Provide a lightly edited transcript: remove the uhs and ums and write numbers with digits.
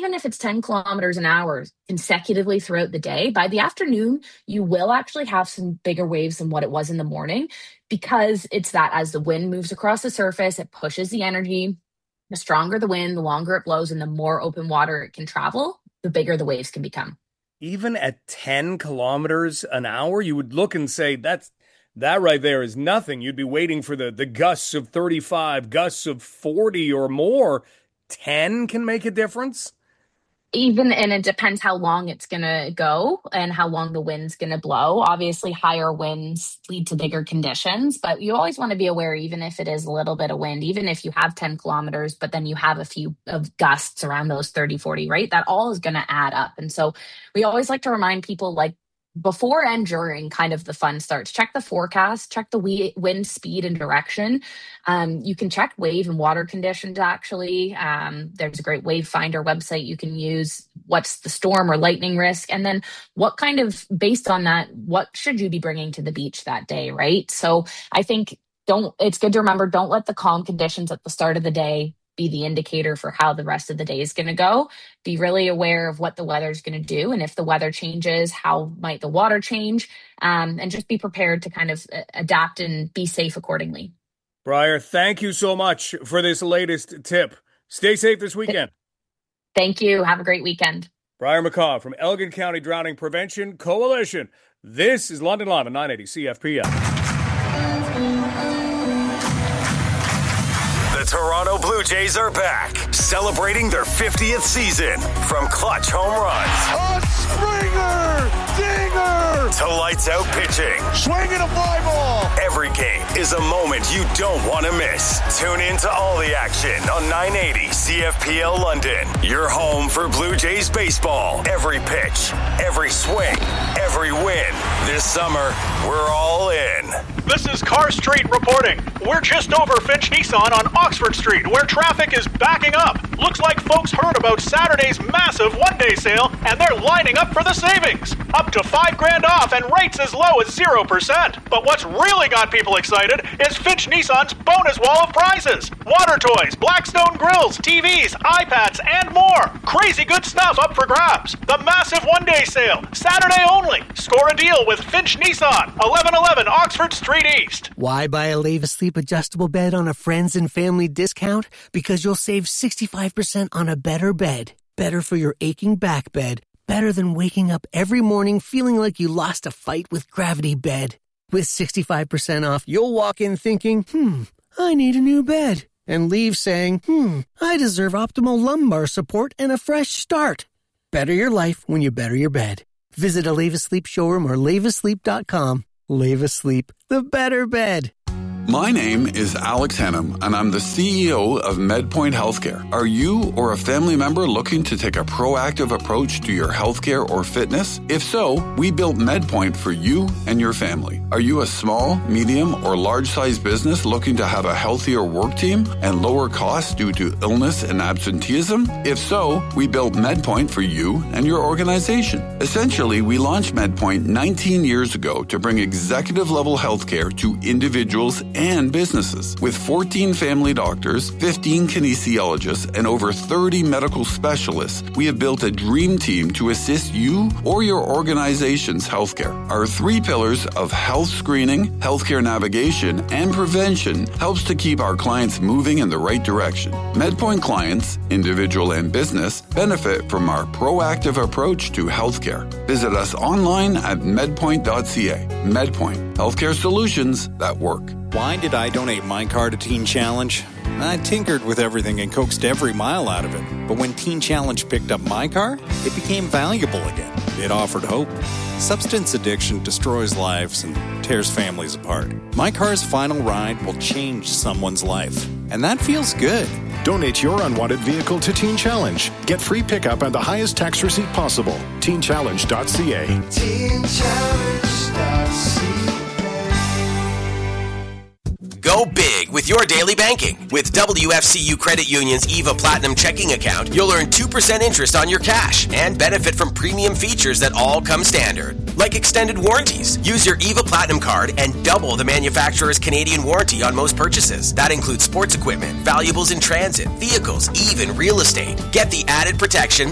even if it's 10 kilometers an hour consecutively throughout the day, by the afternoon, you will actually have some bigger waves than what it was in the morning, because it's that as the wind moves across the surface, it pushes the energy. The stronger the wind, the longer it blows, and the more open water it can travel, the bigger the waves can become. Even at 10 kilometers an hour, you would look and say, that right there is nothing. You'd be waiting for the gusts of 35, gusts of 40 or more. 10 can make a difference? And it depends how long it's going to go and how long the wind's going to blow. Obviously, higher winds lead to bigger conditions, but you always want to be aware, even if it is a little bit of wind, even if you have 10 kilometers, but then you have a few of gusts around those 30, 40, right? That all is going to add up. And so we always like to remind people, like, before and during kind of the fun starts, check the forecast, check the wind speed and direction. You can check wave and water conditions, actually. There's a great wave finder website you can use. What's the storm or lightning risk? And then what kind of, based on that, what should you be bringing to the beach that day, right? So I think it's good to remember, don't let the calm conditions at the start of the day be the indicator for how the rest of the day is going to go. Be really aware of what the weather is going to do. And if the weather changes, how might the water change? And just be prepared to kind of adapt and be safe accordingly. Briar, thank you so much for this latest tip. Stay safe this weekend. Thank you. Have a great weekend. Briar McCaw from Elgin County Drowning Prevention Coalition. This is London Live on 980 CFPL. The Toronto Blue Jays are back, celebrating their 50th season. From clutch home runs, a Springer, dinger, to lights out pitching, swinging a fly ball. Every game is a moment you don't want to miss. Tune in to all the action on 980 CFPL London. Your home for Blue Jays baseball. Every pitch, every swing, every win. This summer, we're all in. This is Car Street reporting. We're just over Finch Nissan on Oxford Street, where traffic is backing up. Looks like folks heard about Saturday's massive one-day sale, and they're lining up for the savings. Up to $5,000 off and rates as low as 0%. But what's really got people excited is Finch Nissan's bonus wall of prizes. Water toys, Blackstone grills, TVs, iPads, and more. Crazy good stuff up for grabs. The massive one-day sale, Saturday only. Score a deal with Finch Nissan, 1111 Oxford Street East. Why buy a Lave Asleep adjustable bed on a friends and family discount? Because you'll save 65% on a better bed. Better for your aching back bed. Better than waking up every morning feeling like you lost a fight with Gravity Bed. With 65% off, you'll walk in thinking, I need a new bed. And leave saying, I deserve optimal lumbar support and a fresh start. Better your life when you better your bed. Visit a Lave Asleep showroom or laveasleep.com. Lave Asleep, the better bed. My name is Alex Hennum, and I'm the CEO of MedPoint Healthcare. Are you or a family member looking to take a proactive approach to your healthcare or fitness? If so, we built MedPoint for you and your family. Are you a small, medium, or large-sized business looking to have a healthier work team and lower costs due to illness and absenteeism? If so, we built MedPoint for you and your organization. Essentially, we launched MedPoint 19 years ago to bring executive-level healthcare to individuals and businesses. With 14 family doctors, 15 kinesiologists, and over 30 medical specialists, we have built a dream team to assist you or your organization's healthcare. Our 3 pillars of health screening, healthcare navigation, and prevention helps to keep our clients moving in the right direction. MedPoint clients, individual and business, benefit from our proactive approach to healthcare. Visit us online at medpoint.ca. MedPoint, healthcare solutions that work. Why did I donate my car to Teen Challenge? I tinkered with everything and coaxed every mile out of it. But when Teen Challenge picked up my car, it became valuable again. It offered hope. Substance addiction destroys lives and tears families apart. My car's final ride will change someone's life. And that feels good. Donate your unwanted vehicle to Teen Challenge. Get free pickup and the highest tax receipt possible. TeenChallenge.ca. TeenChallenge.ca. Go big with your daily banking. With WFCU Credit Union's EVA Platinum checking account, you'll earn 2% interest on your cash and benefit from premium features that all come standard, like extended warranties. Use your EVA Platinum card and double the manufacturer's Canadian warranty on most purchases. That includes sports equipment, valuables in transit, vehicles, even real estate. Get the added protection